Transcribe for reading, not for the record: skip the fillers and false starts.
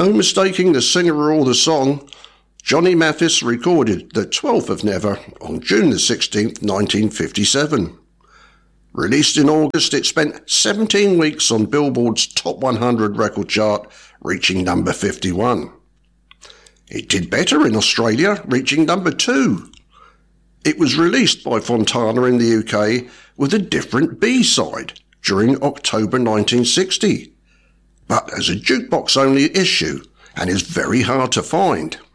No mistaking the singer or the song, Johnny Mathis recorded The 12th of Never on June the 16th, 1957. Released in August, it spent 17 weeks on Billboard's Top 100 record chart, reaching number 51. It did better in Australia, reaching number 2. It was released by Fontana in the UK with a different B-side during October 1960, but as a jukebox-only issue and is very hard to find.